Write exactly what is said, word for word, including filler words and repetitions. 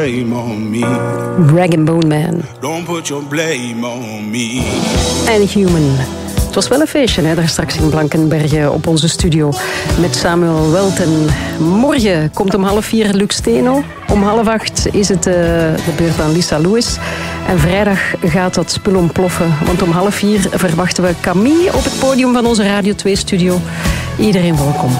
Rag and Bone Man. Don't put your blame on me. En Human. Het was wel een feestje, hè, daar straks in Blankenberge op onze studio met Samuel Welten. Morgen komt om half vier Lux Steno. Om half acht is het uh, de beurt aan Lisa Lewis. En vrijdag gaat dat spul ontploffen. Want om half vier verwachten we Camille op het podium van onze Radio twee studio. Iedereen welkom.